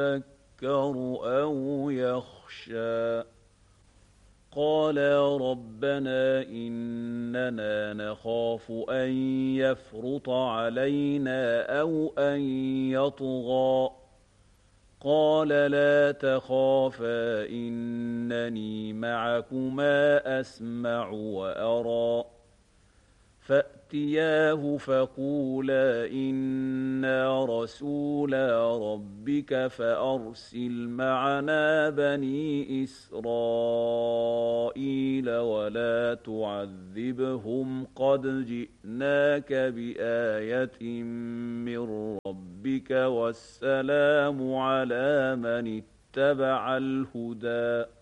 يذكر أو يخشى قال ربنا إننا نخاف أن يفرط علينا أو أن يطغى قال لا تخافا إنني معكما أسمع وأرى فأتياه فقولا إنا رسولا ربك فأرسل معنا بني إسرائيل ولا تعذبهم قد جئناك بآية من ربك والسلام على من اتبع الهدى